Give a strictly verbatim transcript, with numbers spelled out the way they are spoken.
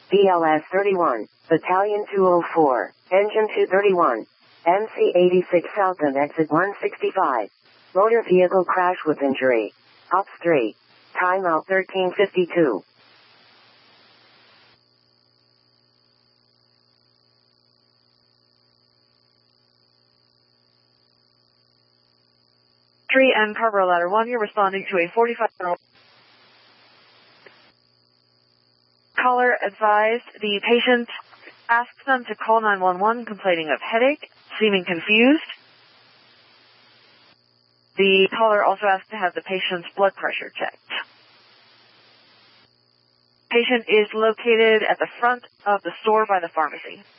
B L S thirty-one, Battalion two oh four, Engine two thirty-one, M C eighty-six Southend Exit one sixty-five. Motor vehicle crash with injury. Ops three. Timeout thirteen fifty-two. three and Carver Ladder one, you're responding to a forty-five-year-old caller advised the patient asked them to call nine one one complaining of headache, seeming confused. The caller also asked to have the patient's blood pressure checked. Patient is located at the front of the store by the pharmacy.